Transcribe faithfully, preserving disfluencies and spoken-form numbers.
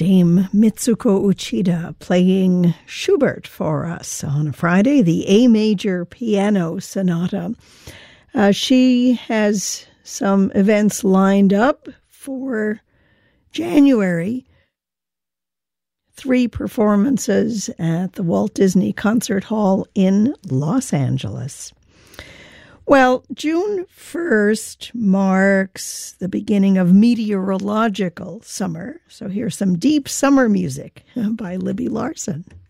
Dame Mitsuko Uchida playing Schubert for us on a Friday, the A Major Piano Sonata. Uh, she has some events lined up for January. Three performances at the Walt Disney Concert Hall in Los Angeles. Well, June first marks the beginning of meteorological summer. So here's some deep summer music by Libby Larsen.